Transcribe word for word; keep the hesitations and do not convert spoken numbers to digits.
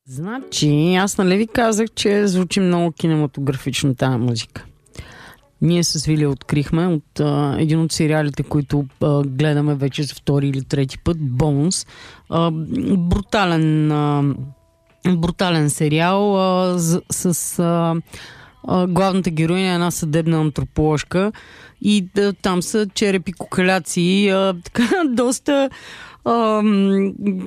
Значи, аз нали ви казах, че звучи много кинематографично тази музика. Ние с Вили открихме от а, един от сериалите, които а, гледаме вече за втори или трети път, Bones. А, брутален, а, брутален сериал а, с, с а, а, главната героиня е една съдебна антроположка и а, там са черепи, кокаляции, а, така доста... А,